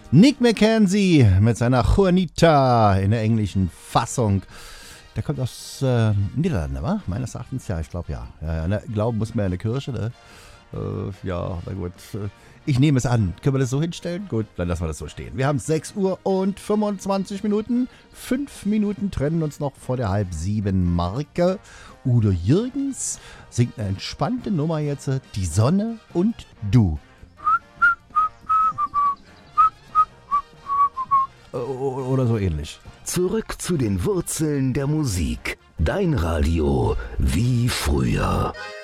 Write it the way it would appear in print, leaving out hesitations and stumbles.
Nick McKenzie mit seiner Juanita in der englischen Fassung. Der kommt aus Niederlanden, wa? Meines Erachtens, ja, ich glaube ja. Ja, glauben muss man ja in der Kirche, ne? Ja, na gut. Ich nehme es an. Können wir das so hinstellen? Gut, dann lassen wir das so stehen. Wir haben 6 Uhr und 25 Minuten. 5 Minuten trennen uns noch vor der 6:30 Marke. Udo Jürgens singt eine entspannte Nummer jetzt. Die Sonne und du. Oder so ähnlich. Zurück zu den Wurzeln der Musik. Dein Radio wie früher.